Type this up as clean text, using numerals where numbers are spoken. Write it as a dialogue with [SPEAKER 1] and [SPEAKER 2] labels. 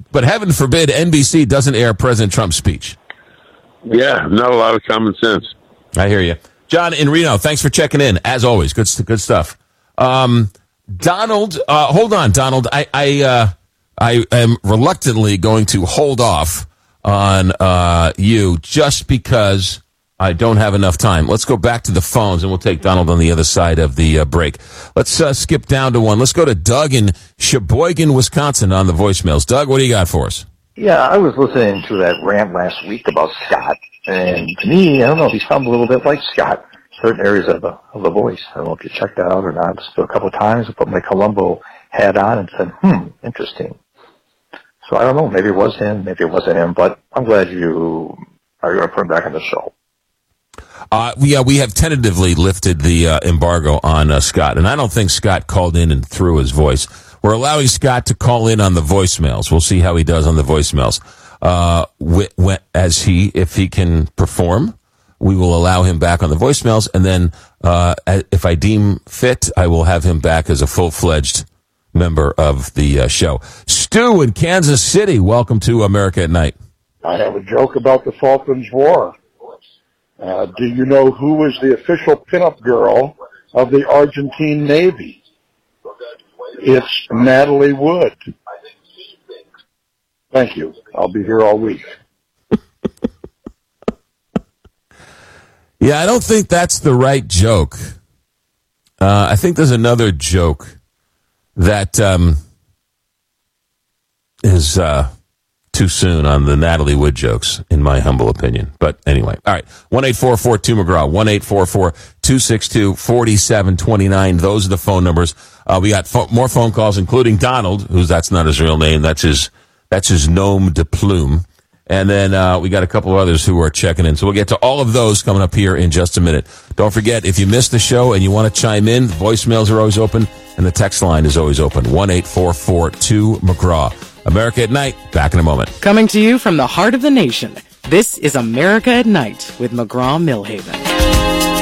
[SPEAKER 1] but heaven forbid NBC doesn't air President Trump's speech.
[SPEAKER 2] Yeah, not a lot of common sense.
[SPEAKER 1] I hear you. John in Reno, thanks for checking in. As always, good stuff. Donald, hold on, Donald. I am reluctantly going to hold off on you just because I don't have enough time. Let's go back to the phones, and we'll take Donald on the other side of the break. Let's skip down to one. Let's go to Doug in Sheboygan, Wisconsin on the voicemails. Doug, what do you got for us?
[SPEAKER 3] Yeah, I was listening to that rant last week about Scott, and to me, I don't know if he sounds a little bit like Scott, certain areas of the voice. I don't know if you checked that out or not. Just a couple of times, I put my Columbo hat on and said, interesting. So I don't know, maybe it was him, maybe it wasn't him, but I'm glad you are going to put him back on the show.
[SPEAKER 1] We have tentatively lifted the embargo on Scott, and I don't think Scott called in and threw his voice. We're allowing Scott to call in on the voicemails. We'll see how he does on the voicemails. If he can perform, we will allow him back on the voicemails, and then if I deem fit, I will have him back as a full-fledged member of the show. Stu in Kansas City, welcome to America at Night.
[SPEAKER 4] I have a joke about the Falklands War. Do you know who was the official pinup girl of the Argentine Navy? It's Natalie Wood. Thank you. I'll be here all week.
[SPEAKER 1] Yeah, I don't think that's the right joke. I think there's another joke that is too soon on the Natalie Wood jokes, in my humble opinion. But anyway, all right. 1-844-2-McGraw, 1-844-262-4729. Those are the phone numbers. We got more phone calls, including Donald, that's not his real name. That's his nom de plume. And then we got a couple of others who are checking in. So we'll get to all of those coming up here in just a minute. Don't forget, if you missed the show and you want to chime in, voicemails are always open, and the text line is always open. 1-844-2-McGraw. America at Night, back in a moment.
[SPEAKER 5] Coming to you from the heart of the nation, this is America at Night with McGraw-Milhaven.